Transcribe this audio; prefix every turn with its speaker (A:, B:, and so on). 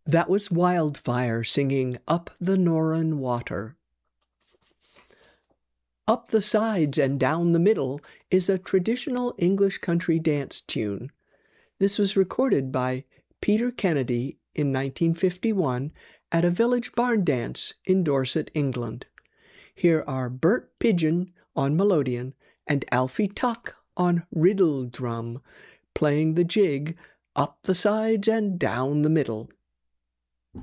A: That was Wildfire singing Up the Norren Water. Up the Sides and Down the Middle is a traditional English country dance tune. This was recorded by Peter Kennedy in 1951 at a village barn dance in Dorset, England. Here are Bert Pigeon on melodeon and Alfie Tuck on riddle drum, playing the jig Up the Sides and Down the Middle.